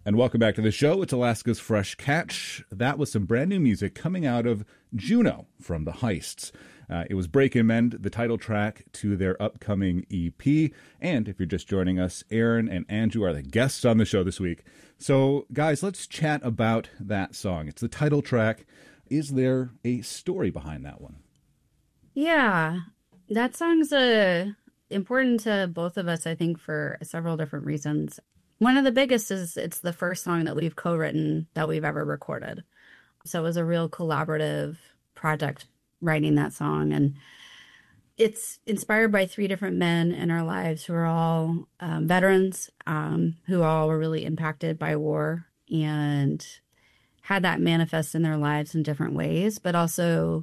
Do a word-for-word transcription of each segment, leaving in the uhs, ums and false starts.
And welcome back to the show. It's Alaska's Fresh Catch. That was some brand new music coming out of Juneau from the Heists. Uh, it was Break and Mend, the title track to their upcoming E P. And if you're just joining us, Aaron and Andrew are the guests on the show this week. So, guys, let's chat about that song. It's the title track. Is there a story behind that one? Yeah, that song's uh, important to both of us, I think, for several different reasons. One of the biggest is it's the first song that we've co-written that we've ever recorded. So it was a real collaborative project writing that song. And it's inspired by three different men in our lives who are all um, veterans, um, who all were really impacted by war and had that manifest in their lives in different ways. But also,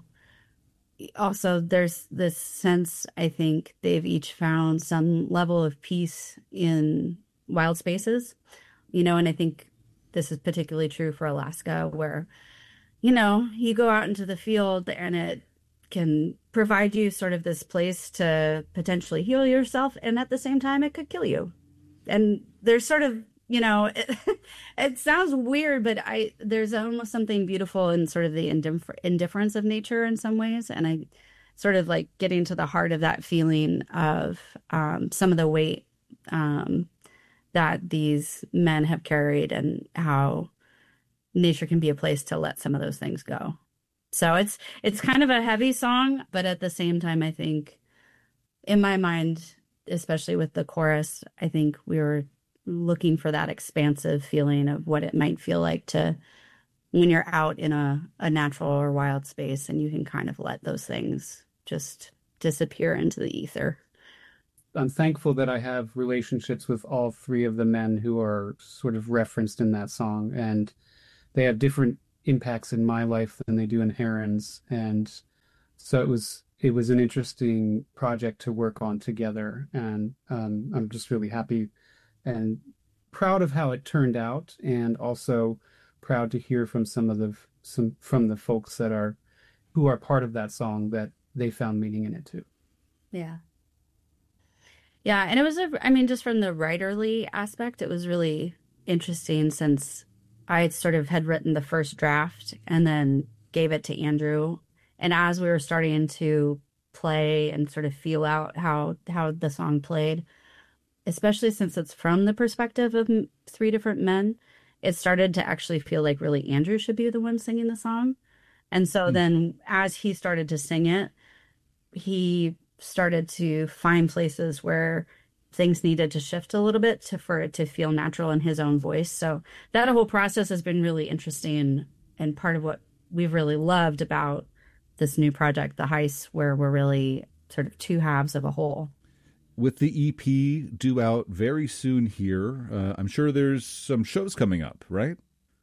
also there's this sense, I think, they've each found some level of peace in wild spaces, you know, and I think this is particularly true for Alaska, where, you know, you go out into the field and it can provide you sort of this place to potentially heal yourself. And at the same time, it could kill you. And there's sort of, you know, it, it sounds weird, but I there's almost something beautiful in sort of the indif- indifference of nature in some ways. And I sort of like getting to the heart of that feeling of um, some of the weight um, that these men have carried and how nature can be a place to let some of those things go. So it's it's kind of a heavy song, but at the same time, I think in my mind, especially with the chorus, I think we were looking for that expansive feeling of what it might feel like to when you're out in a, a natural or wild space and you can kind of let those things just disappear into the ether. I'm thankful that I have relationships with all three of the men who are sort of referenced in that song, and they have different impacts in my life than they do in Aaron's. And so it was it was an interesting project to work on together, and um, I'm just really happy and proud of how it turned out, and also proud to hear from some of the some from the folks that are who are part of that song that they found meaning in it too. Yeah. Yeah, and it was, a, I mean, just from the writerly aspect, it was really interesting since I sort of had written the first draft and then gave it to Andrew. And as we were starting to play and sort of feel out how, how the song played, especially since it's from the perspective of three different men, it started to actually feel like really Andrew should be the one singing the song. And so mm. then as he started to sing it, he started to find places where things needed to shift a little bit to for it to feel natural in his own voice. So that whole process has been really interesting and part of what we've really loved about this new project, The Heists, where we're really sort of two halves of a whole. With the E P due out very soon here, uh, I'm sure there's some shows coming up, right?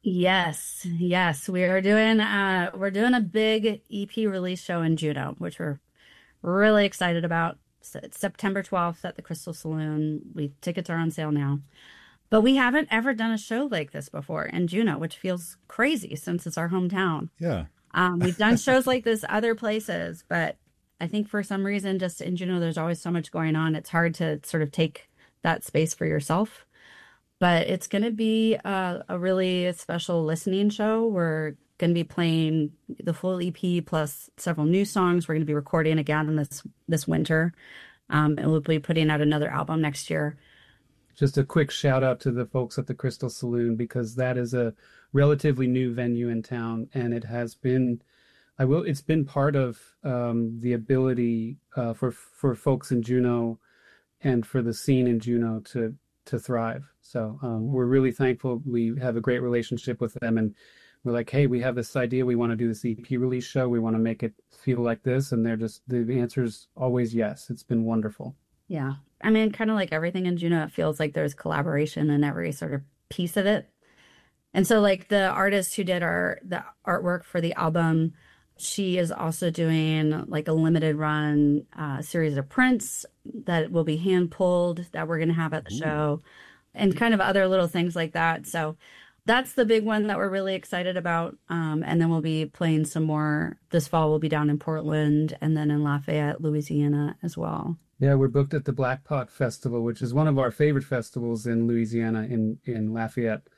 Yes, yes, we are doing uh, we're doing a big E P release show in Juneau, which we're really excited about. So it's September twelfth at the Crystal Saloon. We tickets are on sale now. But we haven't ever done a show like this before in Juneau, which feels crazy since it's our hometown. Yeah. Um, we've done shows like this other places, but I think for some reason, just in Juneau, there's always so much going on. It's hard to sort of take that space for yourself. But it's going to be a, a really special listening show. We're going to be playing the full E P plus several new songs. We're going to be recording again this this winter, um, and we'll be putting out another album next year. Just a quick shout out to the folks at the Crystal Saloon, because that is a relatively new venue in town, and it has been, I will, it's been part of um, the ability uh, for for folks in Juneau and for the scene in Juneau to to thrive. So um, we're really thankful. We have a great relationship with them, and we're like, hey, we have this idea. We want to do this E P release show. We want to make it feel like this. And they're just, the answer is always yes. It's been wonderful. Yeah. I mean, kind of like everything in Juneau, it feels like there's collaboration in every sort of piece of it. And so like the artist who did our the artwork for the album, she is also doing like a limited run uh, series of prints that will be hand pulled that we're going to have at the Ooh. show and kind of other little things like that. So that's the big one that we're really excited about. Um, and then we'll be playing some more this fall. We'll be down in Portland and then in Lafayette, Louisiana as well. Yeah, we're booked at the Black Pot Festival, which is one of our favorite festivals in Louisiana, in, in Lafayette.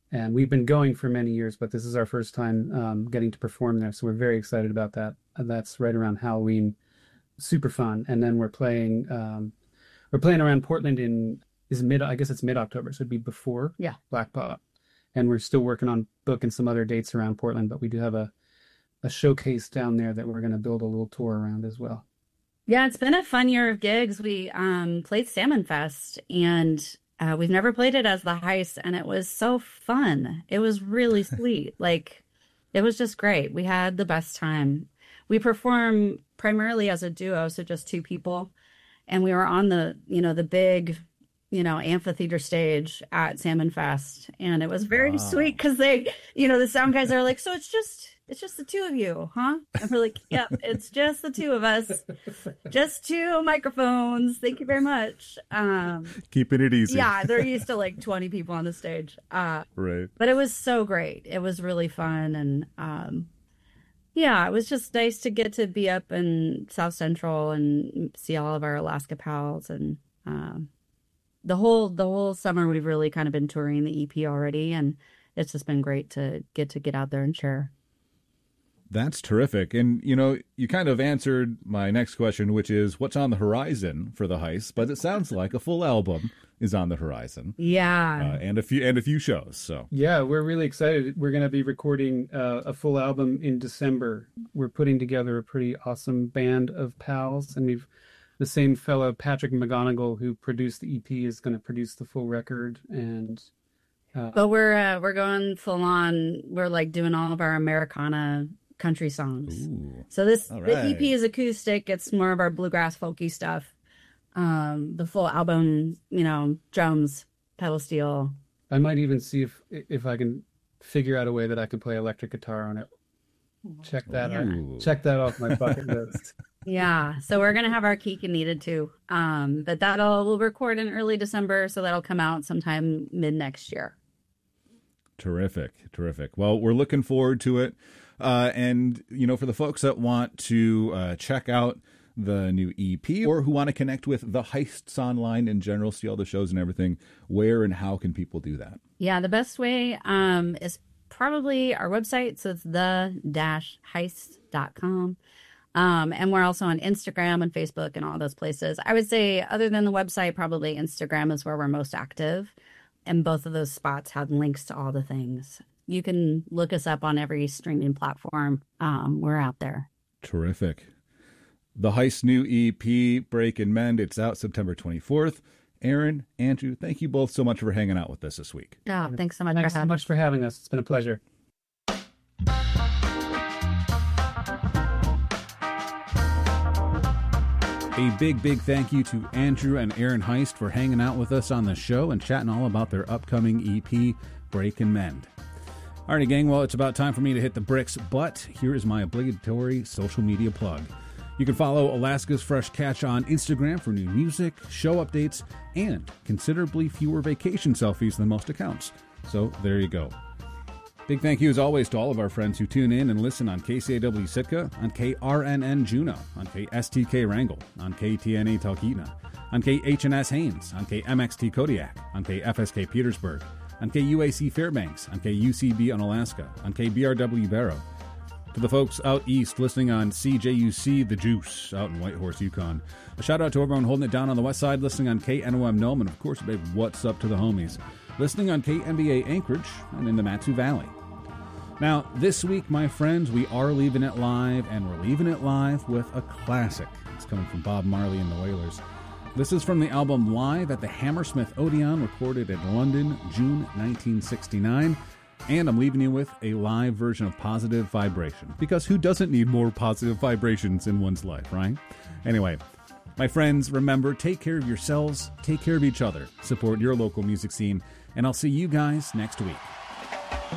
And we've been going for many years, but this is our first time um, getting to perform there. So we're very excited about that. And that's right around Halloween. Super fun. And then we're playing, um, we're playing around Portland in, is mid, I guess it's mid-October. So it'd be before yeah. Black Pot. And we're still working on booking some other dates around Portland, but we do have a, a showcase down there that we're going to build a little tour around as well. Yeah, it's been a fun year of gigs. We um, played Salmon Fest, and uh, we've never played it as the Heist, and it was so fun. It was really sweet. Like, it was just great. We had the best time. We perform primarily as a duo, so just two people, and we were on the, you know, the big, you know, amphitheater stage at Salmon Fest, and it was very wow. sweet because they, you know, the sound guys are like, so it's just. It's just the two of you, huh? And we're like, yep, it's just the two of us. Just two microphones. Thank you very much. Um, Keeping it easy. Yeah, they're used to like twenty people on the stage. Uh, right. But it was so great. It was really fun. And um, yeah, it was just nice to get to be up in South Central and see all of our Alaska pals. And um, the whole the whole summer, we've really kind of been touring the E P already. And it's just been great to get to get out there and share. That's terrific. And, you know, you kind of answered my next question, which is what's on the horizon for the Heist? But it sounds like a full album is on the horizon. Yeah. Uh, and a few and a few shows. So yeah, we're really excited. We're going to be recording uh, a full album in December. We're putting together a pretty awesome band of pals. And we've the same fellow, Patrick McGonigal, who produced the E P, is going to produce the full record. And uh, but we're uh, we're going full on. We're like doing all of our Americana country songs. Ooh, so this right. the E P is acoustic. It's more of our bluegrass folky stuff. Um, the full album, you know, drums, pedal steel. I might even see if if I can figure out a way that I can play electric guitar on it. Check that Ooh. out. Check that off my bucket list. Yeah, so we're gonna have our Keek and Needed too. Um, but that'll we'll record in early December, so that'll come out sometime mid next year. Terrific, terrific. Well, we're looking forward to it. Uh, and, you know, for the folks that want to uh, check out the new E P or who want to connect with the Heists online in general, see all the shows and everything, where and how can people do that? Yeah, the best way um, is probably our website. So it's the dash heist dot com. Um, and we're also on Instagram and Facebook and all those places. I would say other than the website, probably Instagram is where we're most active. And both of those spots have links to all the things. You can look us up on every streaming platform. Um, we're out there. Terrific. The Heist new E P, Break and Mend, it's out September twenty-fourth. Aaron, Andrew, thank you both so much for hanging out with us this week. Oh, thanks so much thanks for so much for having us. It's been a pleasure. A big, big thank you to Andrew and Aaron Heist for hanging out with us on the show and chatting all about their upcoming E P, Break and Mend. Alrighty, gang, well, it's about time for me to hit the bricks, but here is my obligatory social media plug. You can follow Alaska's Fresh Catch on Instagram for new music, show updates, and considerably fewer vacation selfies than most accounts. So there you go. Big thank you, as always, to all of our friends who tune in and listen on K C A W Sitka, on K R N N Juneau, on K S T K Wrangell, on K T N A Talkeetna, on K H N S Haines, on K M X T Kodiak, on K F S K Petersburg, on K U A C Fairbanks, on K U C B on Alaska, on K B R W Barrow. To the folks out east listening on C J U C The Juice out in Whitehorse, Yukon. A shout out to everyone holding it down on the west side, listening on K N O M Nome, and of course, babe, what's up to the homies? Listening on K M B A Anchorage and in the Matsu Valley. Now, this week, my friends, we are leaving it live, and we're leaving it live with a classic. It's coming from Bob Marley and the Wailers. This is from the album Live at the Hammersmith Odeon, recorded in London, June nineteen sixty-nine. And I'm leaving you with a live version of Positive Vibration, because who doesn't need more positive vibrations in one's life, right? Anyway, my friends, remember, take care of yourselves, take care of each other, support your local music scene, and I'll see you guys next week.